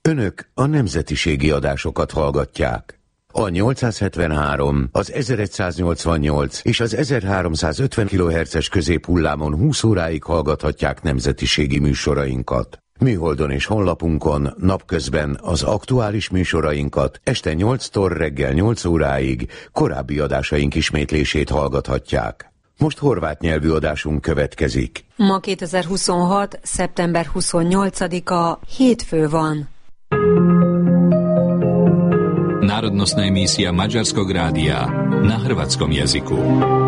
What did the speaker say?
Önök a nemzetiségi adásokat hallgatják. A 873, az 1188 és az 1350 kHz középhullámon 20 óráig hallgathatják nemzetiségi műsorainkat. Műholdon és honlapunkon napközben az aktuális műsorainkat, este 8-tól reggel 8 óráig korábbi adásaink ismétlését hallgathatják. Most horvát nyelvű adásunk következik. Ma 2026. szeptember 28-a, hétfő van. Národnostná emísia Maďarskog rádia na hrvatskom jazyku.